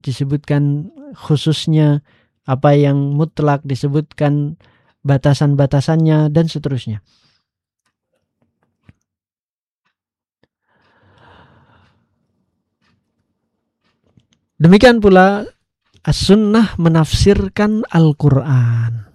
disebutkan khususnya, apa yang mutlak disebutkan batasan-batasannya, dan seterusnya. Demikian pula as-sunnah menafsirkan Al-Quran.